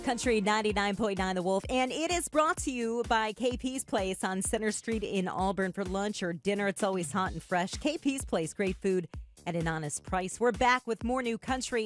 Country 99.9 The Wolf, and it is brought to you by KP's Place on Center Street in Auburn. For lunch or dinner, it's always hot and fresh. KP's Place, great food at an honest price. We're back with more new country